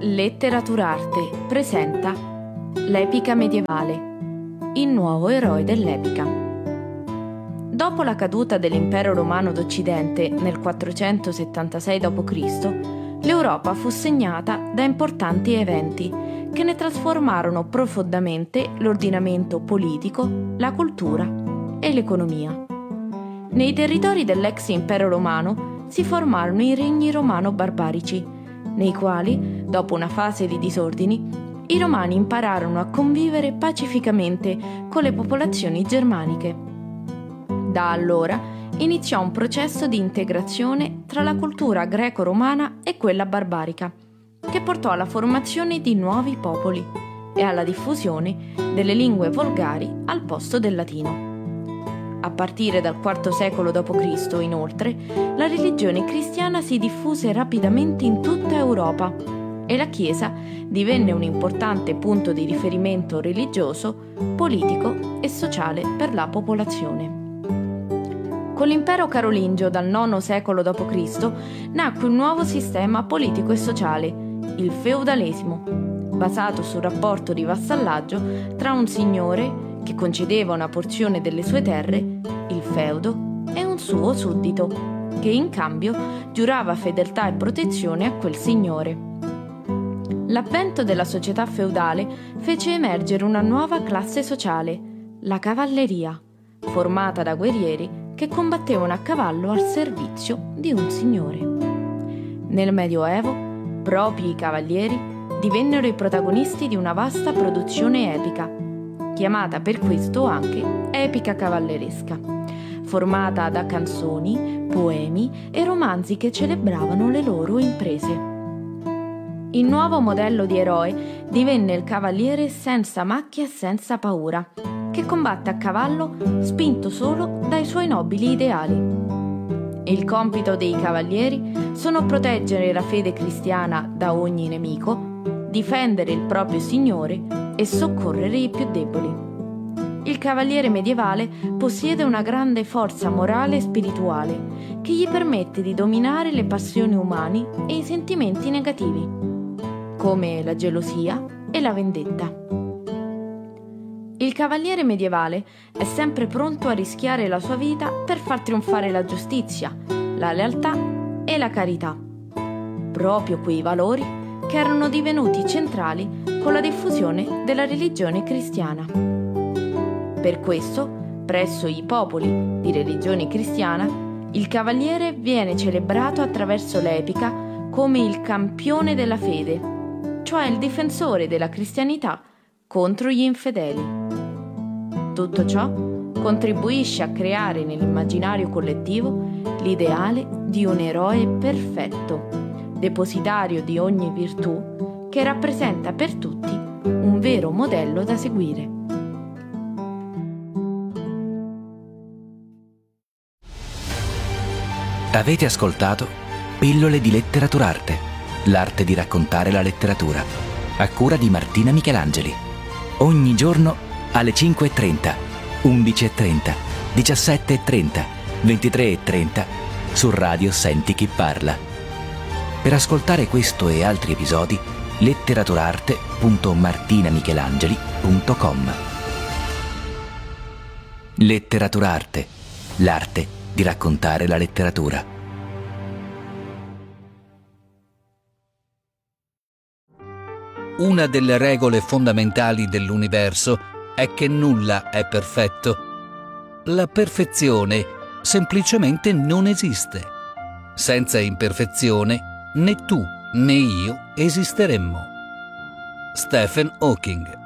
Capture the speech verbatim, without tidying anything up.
Letteraturarte presenta l'epica medievale, il nuovo eroe dell'epica. Dopo la caduta dell'impero romano d'Occidente nel quattrocentosettantasei dopo Cristo, l'Europa fu segnata da importanti eventi che ne trasformarono profondamente l'ordinamento politico, la cultura e l'economia. Nei territori dell'ex impero romano si formarono i regni romano-barbarici, nei quali, dopo una fase di disordini, i romani impararono a convivere pacificamente con le popolazioni germaniche. Da allora iniziò un processo di integrazione tra la cultura greco-romana e quella barbarica, che portò alla formazione di nuovi popoli e alla diffusione delle lingue volgari al posto del latino. A partire dal quarto secolo dopo Cristo, inoltre, la religione cristiana si diffuse rapidamente in tutta Europa e la Chiesa divenne un importante punto di riferimento religioso, politico e sociale per la popolazione. Con l'impero carolingio dal nono secolo dopo Cristo nacque un nuovo sistema politico e sociale, il feudalesimo, basato sul rapporto di vassallaggio tra un signore che concedeva una porzione delle sue terre, il feudo, e un suo suddito, che in cambio giurava fedeltà e protezione a quel signore. L'avvento della società feudale fece emergere una nuova classe sociale, la cavalleria, formata da guerrieri che combattevano a cavallo al servizio di un signore. Nel Medioevo, proprio i cavalieri divennero i protagonisti di una vasta produzione epica, chiamata per questo anche epica cavalleresca, formata da canzoni, poemi e romanzi che celebravano le loro imprese. Il nuovo modello di eroe divenne il cavaliere senza macchia e senza paura, che combatte a cavallo spinto solo dai suoi nobili ideali. Il compito dei cavalieri sono proteggere la fede cristiana da ogni nemico, difendere il proprio signore e soccorrere i più deboli. Il cavaliere medievale possiede una grande forza morale e spirituale che gli permette di dominare le passioni umane e i sentimenti negativi, come la gelosia e la vendetta. Il cavaliere medievale è sempre pronto a rischiare la sua vita per far trionfare la giustizia, la lealtà e la carità, proprio quei valori che erano divenuti centrali con la diffusione della religione cristiana. Per questo, presso i popoli di religione cristiana, il cavaliere viene celebrato attraverso l'epica come il campione della fede, cioè il difensore della cristianità contro gli infedeli. Tutto ciò contribuisce a creare nell'immaginario collettivo l'ideale di un eroe perfetto, depositario di ogni virtù, che rappresenta per tutti un vero modello da seguire. Avete ascoltato Pillole di Letteraturarte, l'arte di raccontare la letteratura, a cura di Martina Michelangeli. Ogni giorno alle cinque e trenta, undici e trenta, diciassette e trenta, ventitré e trenta su Radio Senti Chi Parla. Per ascoltare questo e altri episodi, letteraturarte punto martinamichelangeli punto com. Letteraturarte, l'arte di raccontare la letteratura. Una delle regole fondamentali dell'universo è che nulla è perfetto. La perfezione semplicemente non esiste. Senza imperfezione, né tu né io esisteremmo. Stephen Hawking.